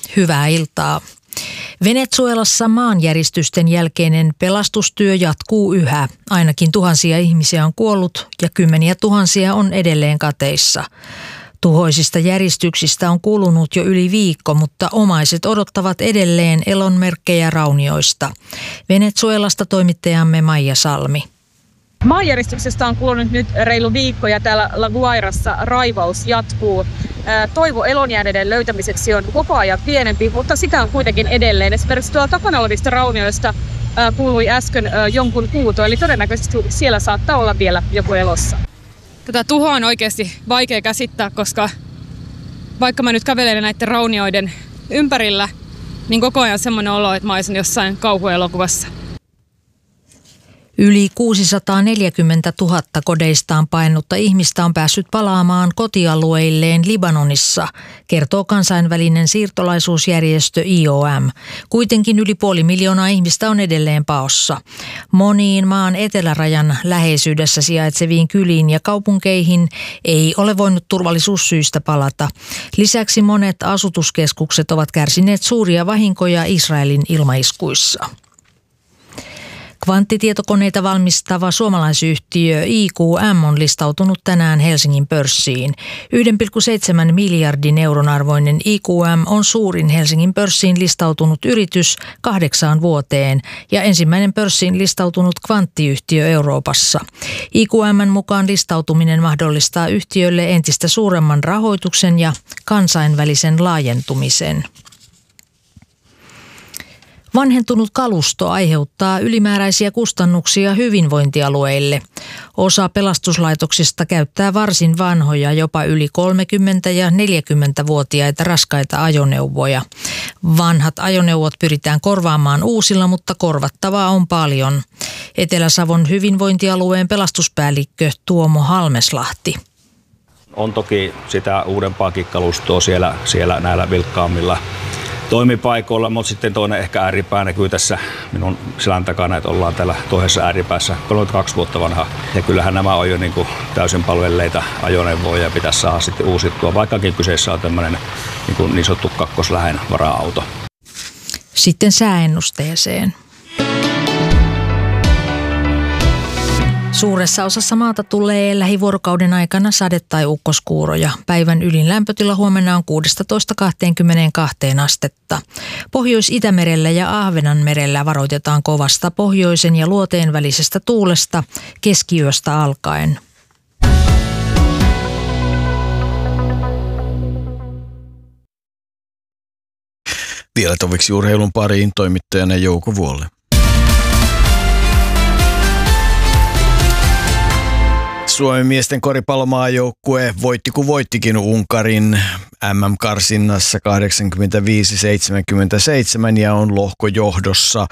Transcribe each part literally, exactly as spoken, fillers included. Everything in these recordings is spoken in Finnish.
Hyvää iltaa. Venezuelassa maanjäristysten jälkeinen pelastustyö jatkuu yhä. Ainakin tuhansia ihmisiä on kuollut ja kymmeniä tuhansia on edelleen kateissa. Tuhoisista järistyksistä on kulunut jo yli viikko, mutta omaiset odottavat edelleen elonmerkkejä raunioista. Venezuelasta toimittajamme Maija Salmi. Maanjäristyksestä on kulunut nyt reilu viikko ja täällä La Guairassa raivaus jatkuu. Toivo elonjääneiden löytämiseksi on koko ajan pienempi, mutta sitä on kuitenkin edelleen. Esimerkiksi tuolla takana olevista raunioista kuului äsken jonkun huuto, eli todennäköisesti siellä saattaa olla vielä joku elossa. Tätä tuhoa on oikeasti vaikea käsittää, koska vaikka mä nyt kävelen näiden raunioiden ympärillä, niin koko ajan semmoinen olo, että mä olisin jossain kauhuelokuvassa. Yli kuusisataaneljäkymmentätuhatta kodeistaan paennutta ihmistä on päässyt palaamaan kotialueilleen Libanonissa, kertoo kansainvälinen siirtolaisuusjärjestö I O M. Kuitenkin yli puoli miljoonaa ihmistä on edelleen paossa. Moniin maan etelärajan läheisyydessä sijaitseviin kyliin ja kaupunkeihin ei ole voinut turvallisuussyistä palata. Lisäksi monet asutuskeskukset ovat kärsineet suuria vahinkoja Israelin ilmaiskuissa. Kvanttitietokoneita valmistava suomalaisyhtiö I Q M on listautunut tänään Helsingin pörssiin. yksi pilkku seitsemän miljardin euron arvoinen I Q M on suurin Helsingin pörssiin listautunut yritys kahdeksaan vuoteen ja ensimmäinen pörssiin listautunut kvanttiyhtiö Euroopassa. I Q M:n mukaan listautuminen mahdollistaa yhtiölle entistä suuremman rahoituksen ja kansainvälisen laajentumisen. Vanhentunut kalusto aiheuttaa ylimääräisiä kustannuksia hyvinvointialueille. Osa pelastuslaitoksista käyttää varsin vanhoja, jopa yli kolmekymmentä- ja neljäkymmentävuotiaita raskaita ajoneuvoja. Vanhat ajoneuvot pyritään korvaamaan uusilla, mutta korvattavaa on paljon. Etelä-Savon hyvinvointialueen pelastuspäällikkö Tuomo Halmeslahti. On toki sitä uudempaakin kalustoa siellä, siellä näillä vilkkaammilla toimipaikoilla, mutta sitten toinen ehkä ääripää näkyy tässä minun selän takana, että ollaan täällä toisessa ääripäässä kolmekymmentäkaksi vuotta vanha. Ja kyllähän nämä on jo niin kuin täysin palvelleita ajoneuvoja ja pitäisi saada sitten uusittua, vaikkakin kyseessä on tämmöinen niin, kuin niin sanottu kakkoslähen vara-auto. Sitten sääennusteeseen. Suuressa osassa maata tulee lähivuorokauden aikana sade- tai ukkoskuuroja. Päivän ylin lämpötila huomenna on kuusitoista kaksikymmentäkaksi astetta. Pohjois-Itämerellä ja Ahvenanmerellä varoitetaan kovasta pohjoisen ja luoteen välisestä tuulesta keskiyöstä alkaen. Vielä toviksi urheilun pariin toimittajana Jouko Vuolle. Suomen miesten koripallomaajoukkue voitti kun voittikin Unkarin M M-karsinnassa kahdeksankymmentäviisi seitsemänkymmentäseitsemän ja on lohkojohdossa.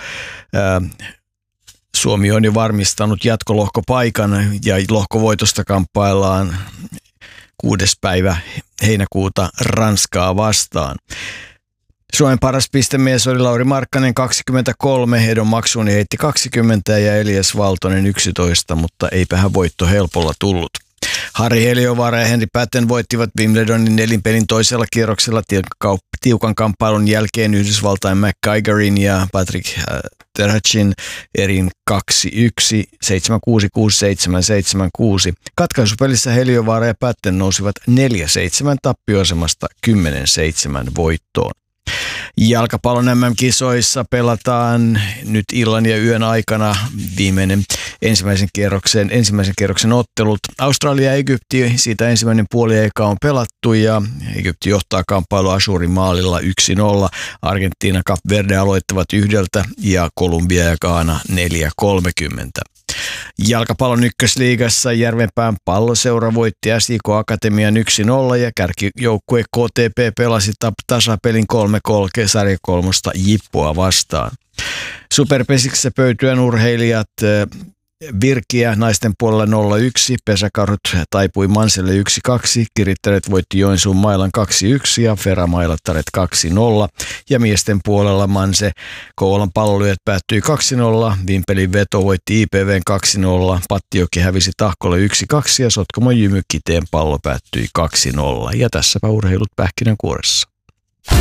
Suomi on jo varmistanut jatkolohkopaikan ja lohkovoitosta kamppaillaan kuudes päivä heinäkuuta Ranskaa vastaan. Suomen paras pistemies oli Lauri Markkanen kaksikymmentäkolme, Edon Maksuni heitti kaksikymmentä ja Elias Valtonen yksitoista, mutta eipähän voitto helpolla tullut. Harri Heliövaara ja Henri Pätten voittivat Wimbledonin nelinpelin toisella kierroksella tiukan kamppailun jälkeen Yhdysvaltain McGigerin ja Patrick Terhacin erin kaksi yksi, seitsemän kuusi, kuusi seitsemän, seitsemän kuusi. Katkaisupelissä Heliövaara ja Pätten nousivat neljä seitsemän tappioasemasta kymmenen seitsemän voittoon. Jalkapallon M M-kisoissa pelataan nyt illan ja yön aikana viimeinen ensimmäisen kierroksen, ensimmäisen kierroksen ottelut. Australia ja Egypti, siitä ensimmäinen puoliaika on pelattu ja Egypti johtaa kamppailua Ashurin maalilla yksi nolla. Argentiina, Kap Verde aloittavat yhdeltä ja Kolumbia ja Ghana neljä kolmekymmentä. Jalkapallon ykkösliigassa Järvenpään Palloseura voitti S I K Akatemian yksi nolla ja kärkijoukkue K T P pelasi tasapelin kolme kolme sarjakolmosta Jippoa vastaan. Superpesiksessä pöytyän urheilijat Virkiä naisten puolella nolla yksi, Pesäkarhut taipui Manselle yksi kaksi, Kirittäret voitti Joensuun Mailan kaksi yksi ja Fera Mailattaret kaksi nolla. Ja miesten puolella Manse Kouvolan Pallolyöt päättyi kaksi nolla, Vimpelin Veto voitti I P V:n kaksi nolla, Pattioki hävisi Tahkolle yksi kaksi ja Sotkamon Jymy Kiteen Pallo päättyi kaksi nolla. Ja tässäpä urheilut pähkinänkuoressa.